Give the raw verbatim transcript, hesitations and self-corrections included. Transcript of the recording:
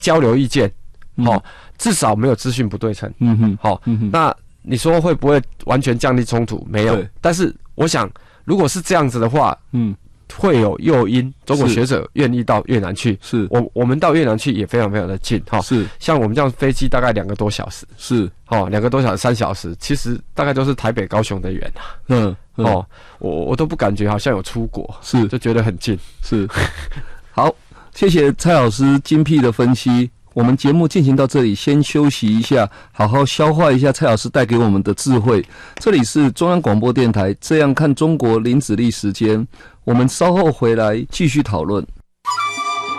交流意见，好、嗯，至少没有资讯不对称。 嗯哼， 好、嗯，那你说会不会完全降低冲突？没有，但是我想，如果是这样子的话，嗯。会有诱因，中国学者愿意到越南去。 是， 我我们到越南去也非常非常的近哈。是，像我们这样飞机大概两个多小时。 是， 哦，两个多小时，三小时，其实大概都是台北、高雄的远啊。嗯，嗯哦，我我都不感觉好像有出国， 是， 就觉得很近。 是，好，谢谢蔡老师精辟的分析。我们节目进行到这里，先休息一下，好好消化一下蔡老师带给我们的智慧。这里是中央广播电台《这样看中国》林子立时间，我们稍后回来继续讨论。